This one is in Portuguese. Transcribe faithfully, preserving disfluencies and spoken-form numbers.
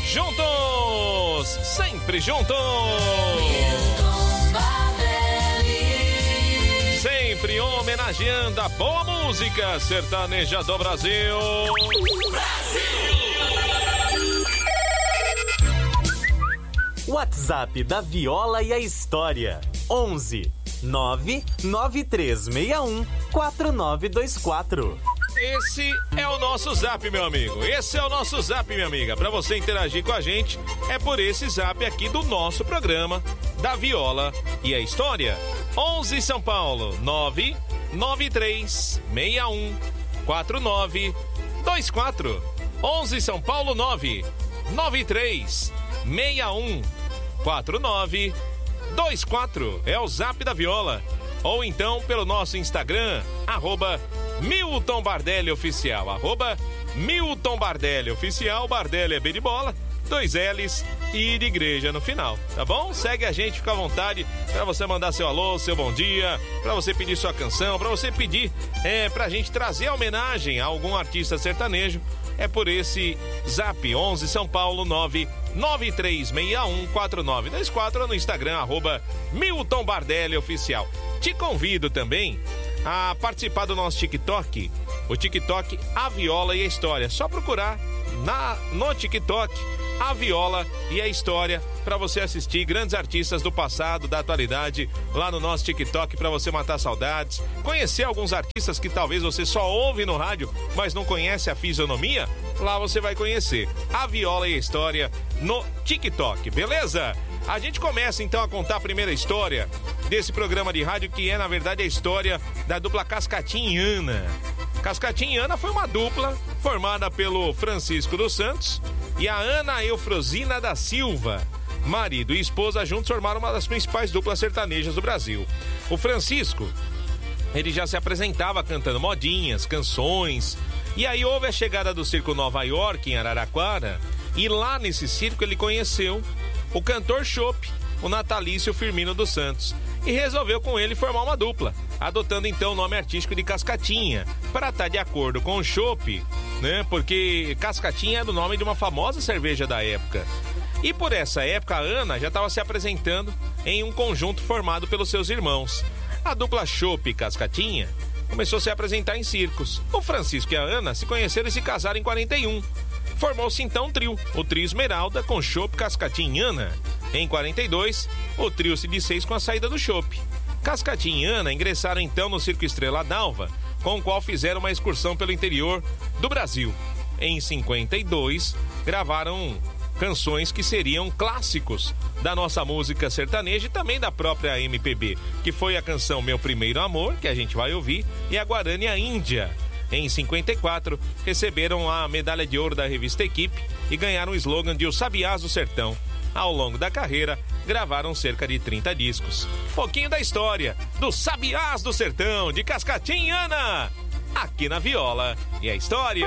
juntos, sempre juntos. Sempre homenageando a boa música sertaneja do Brasil. Brasil! WhatsApp da Viola e a História. onze nove nove três seis um quatro nove dois quatro. Esse é o nosso zap, meu amigo. Esse é o nosso zap, minha amiga. Para você interagir com a gente, é por esse zap aqui do nosso programa, da Viola e a História. onze São Paulo, nove nove três seis um quatro nove dois quatro. onze São Paulo, nove nove três seis um quatro nove dois quatro. É o zap da Viola. Ou então pelo nosso Instagram, arroba Milton Bardelli Oficial, arroba Milton Bardelli Oficial. Bardelli é B de bola, dois L's e de igreja no final, tá bom? Segue a gente, fica à vontade pra você mandar seu alô, seu bom dia, pra você pedir sua canção, pra você pedir é, pra gente trazer a homenagem a algum artista sertanejo. É por esse zap, onze São Paulo, nove nove três seis um quatro nove dois quatro, no Instagram, arroba Milton Bardelli Oficial. Te convido também a participar do nosso TikTok, o TikTok A Viola e a História. Só procurar na, no TikTok A Viola e a História para você assistir grandes artistas do passado, da atualidade, lá no nosso TikTok, para você matar saudades, conhecer alguns artistas que talvez você só ouve no rádio, mas não conhece a fisionomia. Lá você vai conhecer A Viola e a História no TikTok, beleza? A gente começa então a contar a primeira história desse programa de rádio, que é na verdade a história da dupla Cascatinha e Ana. Cascatinha e Ana foi uma dupla formada pelo Francisco dos Santos e a Ana Eufrosina da Silva. Marido e esposa juntos formaram uma das principais duplas sertanejas do Brasil. O Francisco, ele já se apresentava cantando modinhas, canções, e aí houve a chegada do Circo Nova York em Araraquara, e lá nesse circo ele conheceu o cantor Chopp, o Natalício Firmino dos Santos, e resolveu com ele formar uma dupla, adotando então o nome artístico de Cascatinha, para estar de acordo com o Chopp, né? Porque Cascatinha era o nome de uma famosa cerveja da época. E por essa época a Ana já estava se apresentando em um conjunto formado pelos seus irmãos. A dupla Chopp e Cascatinha começou a se apresentar em circos. O Francisco e a Ana se conheceram e se casaram em quarenta e um. Formou-se então um trio, o trio Esmeralda, com Chopp, Cascatinha e Ana. Em quarenta e dois, o trio se desfez com a saída do Chopp. Cascatinha e Ana ingressaram então no Circo Estrela d'Alva, com o qual fizeram uma excursão pelo interior do Brasil. Em cinquenta e dois, gravaram canções que seriam clássicos da nossa música sertaneja e também da própria M P B, que foi a canção Meu Primeiro Amor, que a gente vai ouvir, e a Guarani a Índia. Em cinquenta e quatro, receberam a medalha de ouro da revista Equipe e ganharam o slogan de Os Sabiás do Sertão. Ao longo da carreira, gravaram cerca de trinta discos. Pouquinho da história dos Sabiás do Sertão, de Cascatinha e Ana, aqui na Viola e a História.